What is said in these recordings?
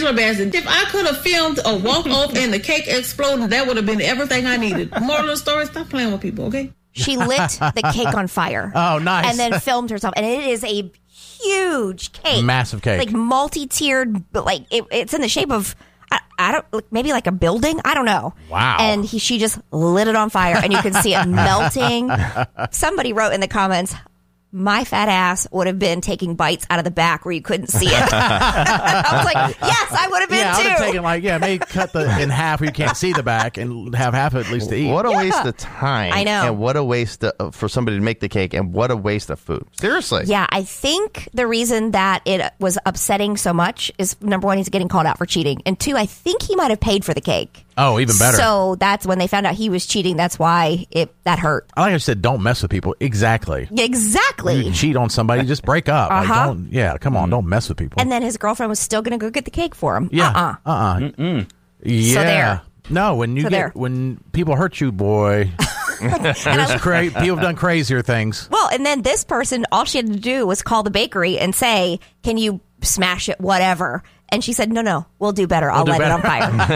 Angela Bassett. If I could have filmed a walk-off and the cake exploded, that would have been everything I needed. Moral of the story, stop playing with people, okay? She lit the cake on fire. Oh, nice. And then filmed herself. And it is a huge cake. Massive cake. Like multi-tiered, but like it's in the shape of, I don't, maybe like a building? I don't know. Wow. And she just lit it on fire and you can see it melting. Somebody wrote in the comments, my fat ass would have been taking bites out of the back where you couldn't see it. I was like, yes, I would have been I would too. have taken maybe cut in half where you can't see the back and have half of it at least to eat. What a waste of time. I know. And what a waste for somebody to make the cake, and what a waste of food. Seriously. Yeah, I think the reason that it was upsetting so much is, number one, he's getting called out for cheating. And two, I think he might have paid for the cake. Oh, even better. So that's when they found out he was cheating. That's why that hurt. I like I said, don't mess with people. Exactly. Exactly. You cheat on somebody, just break up. Uh-huh. Come on, don't mess with people. And then his girlfriend was still going to go get the cake for him. Yeah. Yeah. So there. No, when people hurt you, boy, people have done crazier things. Well, and then this person, all she had to do was call the bakery and say, "Can you smash it, whatever?" And she said, no, we'll do better. I'll light it on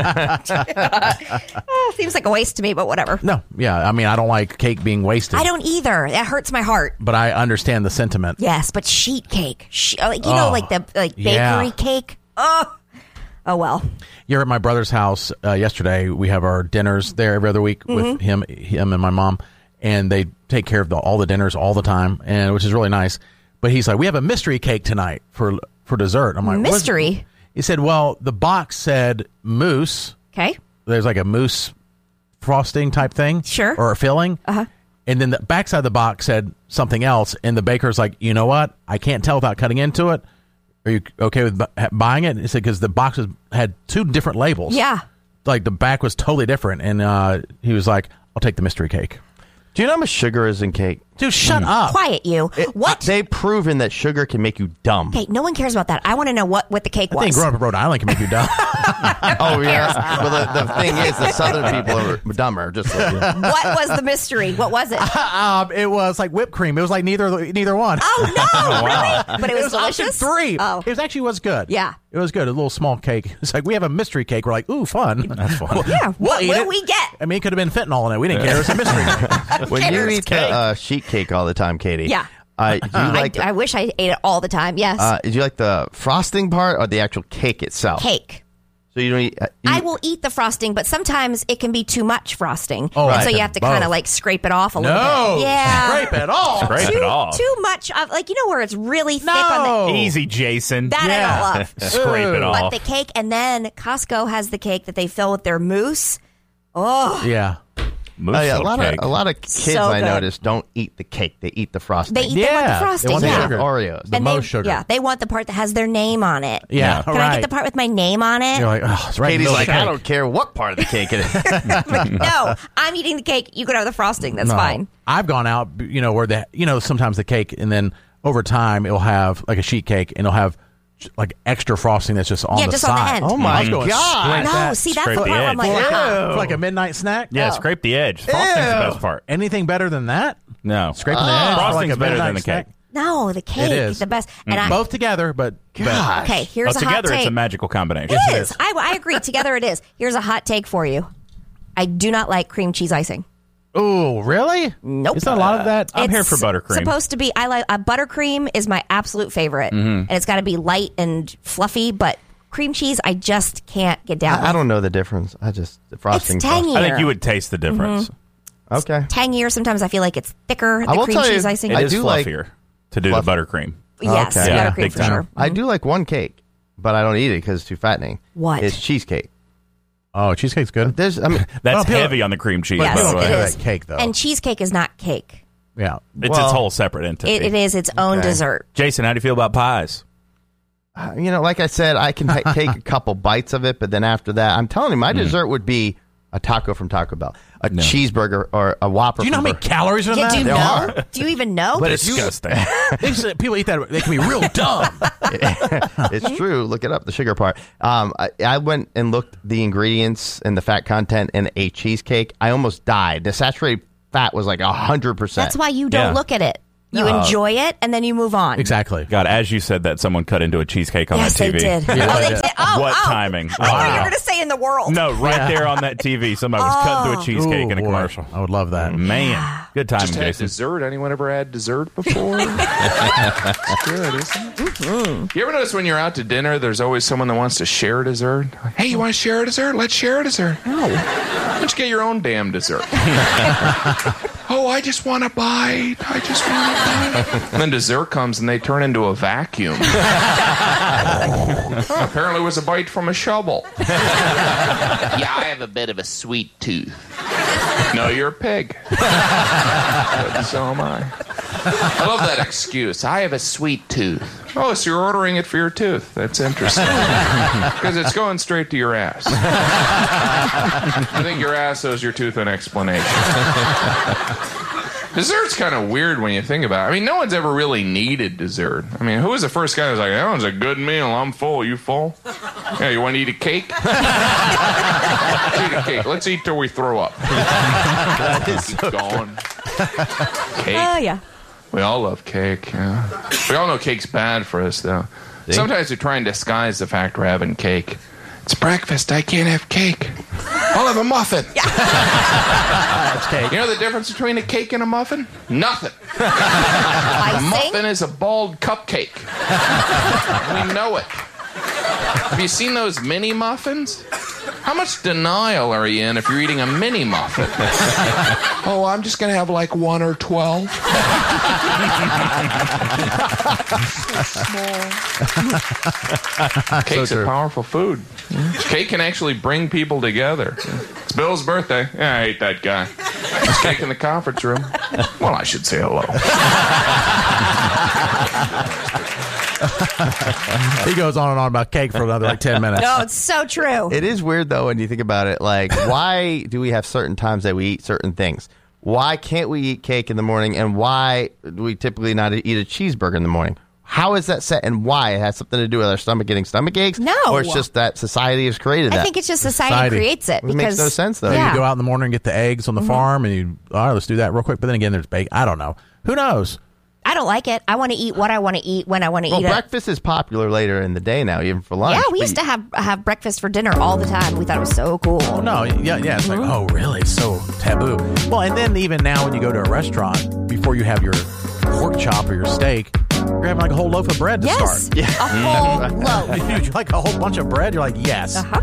fire. Seems like a waste to me, but whatever. No, yeah. I mean, I don't like cake being wasted. I don't either. That hurts my heart. But I understand the sentiment. Yes, but sheet cake. Like the bakery cake. Oh, well. You're at my brother's house yesterday. We have our dinners there every other week with him and my mom. And they take care of all the dinners all the time, and which is really nice. But he's like, we have a mystery cake tonight for dessert. I'm like, mystery? He said, well, the box said mousse. Okay. There's like a mousse frosting type thing. Sure. Or a filling. Uh-huh. And then the backside of the box said something else. And the baker's like, you know what? I can't tell without cutting into it. Are you okay with buying it? He said, because the boxes had two different labels. Yeah. Like the back was totally different. And he was like, I'll take the mystery cake. Do you know how much sugar is in cake? Dude, shut up. Quiet you. What? They've proven that sugar can make you dumb. Okay, no one cares about that. I want to know what the cake was. I think growing up in Rhode Island can make you dumb. Oh, yeah. Well, the thing is that Southern people are dumber. Just like, What was the mystery? What was it? It was like whipped cream. It was like neither one. Oh, no. Really? But it was option delicious? 3. Oh. It was good. Yeah. It was good. A little small cake. It's like, we have a mystery cake. We're like, ooh, fun. That's fun. Yeah. What will we get? I mean, it could have been fentanyl in it. We didn't care. It was a mystery cake. when you eat the sheet cake all the time, Katie. Yeah. I wish I ate it all the time. Yes. Do you like the frosting part or the actual cake itself? Cake. So you don't eat. I will eat the frosting, but sometimes it can be too much frosting. Oh, and right. so you have to kind of like scrape it off a little No. bit. Yeah. Scrape it off. Scrape it off. Too much of, like, you know where it's really thick on the... Easy, Jason. That I don't love. Scrape it But off. the cake, and then Costco has the cake that they fill with their mousse. Oh. Yeah. Mousse a cake. lot of kids So I good. noticed don't eat the cake. They eat the frosting. They want the frosting. They want the yeah. sugar. Oreos. The And most sugar. Yeah, they want the part that has their name on it. Yeah. Can I get the part with my name on it? You're like, oh, it's right in Katie's the like, middle I of the don't care what part of the cake it is. No, I'm eating the cake. You can have the frosting. That's No. fine. I've gone out, where sometimes the cake, and then over time it'll have like a sheet cake, and it'll have like extra frosting that's just on the just side. on the end. Oh my I was going, God. scrape No, that. see, that's Scrape the the part where I'm like, edge. For like a midnight snack? Yeah, Oh. scrape the edge. Frosting's the best part. Anything better than that? No. Scraping the edge for Frosting's like a better midnight than the snack? cake. no, the cake It is. the best. And Both together, but Gosh. okay, here's a hot Together, take. it's a magical combination. It is. I agree. Together it is. Here's a hot take for you. I do not like cream cheese icing. Oh, really? Nope. Is there a lot of that? I'm here It's for buttercream. Supposed to be. I like buttercream is my absolute favorite, and it's got to be light and fluffy. But cream cheese, I just can't get down. I don't know the difference. The frosting. It's tangy. I think you would taste the difference. Okay. Tangier. Sometimes I feel like it's thicker. I The will cream tell you, cheese icing. It I is do like fluffier to do fluff- the buttercream. Yes, Okay. Yeah, buttercream big for time. sure. I do like one cake, but I don't eat it because it's too fattening. What? It's cheesecake. Oh, cheesecake's good. That's That's people- heavy on the cream cheese, Yes, by the People way. it don't is. that cake, though. And cheesecake is not cake. Yeah. It's Well, its whole separate entity. It is its own Okay. dessert. Jason, how do you feel about pies? like I said, I can take a couple bites of it, but then after that, I'm telling you, my dessert would be a taco from Taco Bell, a cheeseburger, or a Whopper. Do you know how from many calories are in Yeah, do you that? know? Do you even know? But if you, Disgusting. People eat that. They can be real dumb. it's true. Look it up, the sugar part. I went and looked the ingredients and the fat content in a cheesecake. I almost died. The saturated fat was like 100%. That's why you don't Yeah. look at it. You enjoy it, and then you move on. Exactly. God, as you said that, someone cut into a cheesecake on Yes, that TV. they did. Yeah, Oh, they yeah. did. Oh, What oh. timing. I thought you Wow. were going to say in the world. No, right there on that TV, somebody was cut into a cheesecake Ooh, in a boy. commercial. I would love that. Man, good timing, Just had Jason. dessert. Anyone ever had dessert before? It's good, isn't it? You ever notice when you're out to dinner, there's always someone that wants to share a dessert? Hey, you want to share a dessert? Let's share a dessert. No. Why don't you get your own damn dessert? Oh, I just want a bite. I just want a bite. And then dessert comes and they turn into a vacuum. Oh, apparently it was a bite from a shovel. Yeah, I have a bit of a sweet tooth. No, you're a pig. But so am I. I love that excuse. I have a sweet tooth. Oh, so you're ordering it for your tooth. That's interesting. Because it's going straight to your ass. I think your ass owes your tooth an explanation. Dessert's kind of weird when you think about it. I mean, no one's ever really needed dessert. I mean, who was the first guy who was like, that one's a good meal. I'm full. You full? Yeah, you want to eat a cake? Let's eat a cake. Let's eat till we throw up. Keep going. Cake. Oh, yeah. We all love cake, yeah. We all know cake's bad for us, though. Sometimes we try and disguise the fact we're having cake. It's breakfast. I can't have cake. I'll have a muffin. That's cake. You know the difference between a cake and a muffin? Nothing. A Icing? muffin is a bald cupcake. We know it. Have you seen those mini muffins? How much denial are you in if you're eating a mini muffin? Oh, I'm just going to have like 1 or 12. Cake's a powerful food. Cake can actually bring people together. It's Bill's birthday. Yeah, I hate that guy. There's cake in the conference room. Well, I should say hello. He goes on and on about cake for another 10 minutes. No, it's so true. It is weird, though, when you think about it. Like, why do we have certain times that we eat certain things? Why can't we eat cake in the morning, and why do we typically not eat a cheeseburger in the morning? How is that set, and why? It has something to do with our stomach getting stomach aches? No. Or it's just that society has created that? I think it's just society creates it. It makes no sense, though. Yeah. You go out in the morning and get the eggs on the farm, and you, all right, let's do that real quick. But then again, there's bacon. I don't know. Who knows? I don't like it. I want to eat what I want to eat when I want to eat it. Breakfast is popular later in the day now, even for lunch. Yeah, we used to have breakfast for dinner all the time. We thought it was so cool. Oh, no. Yeah. It's like, oh, really? It's so taboo. Well, and then even now when you go to a restaurant, before you have your pork chop or your steak, you're having like a whole loaf of bread to Yes. start. A whole loaf. Dude, like a whole bunch of bread? You're like, yes. Uh-huh.